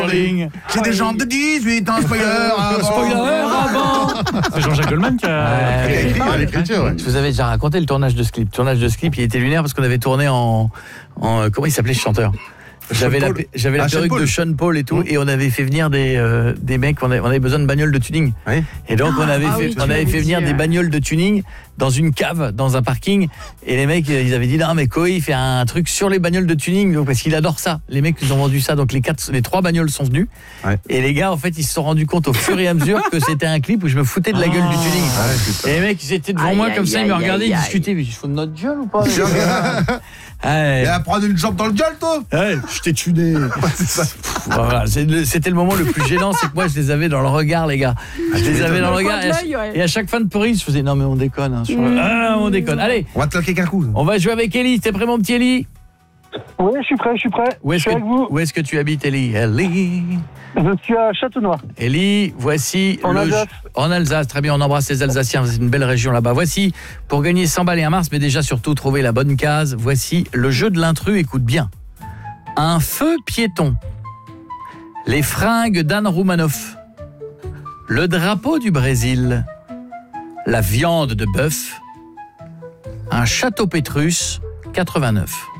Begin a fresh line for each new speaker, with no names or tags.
J'ai des jambes de 18 ans, spoiler
avant. C'est Jean-Jacques Goldman qui a
écrit l'écriture.
Je vous avais déjà raconté le tournage de ce clip. Le tournage de ce clip, il était lunaire parce qu'on avait tourné en comment il s'appelait ce chanteur ? J'avais la perruque de Sean Paul et tout, et on avait fait venir des mecs, on avait besoin de bagnoles de tuning. Oui. Et donc on avait fait venir des bagnoles de tuning dans une cave, dans un parking, et les mecs ils avaient dit non mais Koé il fait un truc sur les bagnoles de tuning, donc parce qu'il adore ça. Les mecs ils ont vendu ça, donc les 3 bagnoles sont venus. Ouais. Et les gars en fait ils se sont rendus compte au fur et à mesure que c'était un clip où je me foutais de la gueule du tuning. Et les mecs ils étaient devant moi comme ça, ils me regardaient, ils discutaient, mais ils se foutent de notre gueule ou pas?
Et à prendre une jambe dans le gueule, toi.
Ouais, je t'ai tuné. Voilà, c'était le moment le plus gênant, c'est que moi je les avais dans le regard, les gars. Je les avais dans le regard. Et à chaque fin de prise, je faisais non mais on déconne. Hein, on déconne. Allez,
on va te claquer qu'un coup.
On va jouer avec Ellie. T'es prêt, mon petit Ellie?
Oui, je suis prêt.
Où est-ce que tu habites, Ellie?
Je suis à Châteaunois.
Ellie, voici en Alsace. Très bien, on embrasse les Alsaciens, c'est une belle région là-bas. Voici, pour gagner 100 balles et un Mars, mais déjà surtout trouver la bonne case, voici le jeu de l'intrus, écoute bien. Un feu piéton, les fringues d'Anne Roumanoff, le drapeau du Brésil, la viande de bœuf, un château Pétrus, 89.